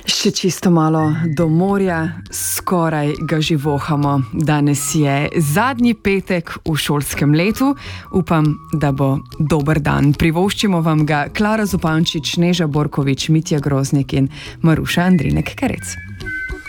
Še čisto malo do morja, skoraj ga že vohamo. Danes je zadnji petek v šolskem letu. Upam, da bo dober dan. Privoščimo vam ga Klara Zupančič, Neža Borkovič, Mitja Groznik in Maruša Andrinek Kerec.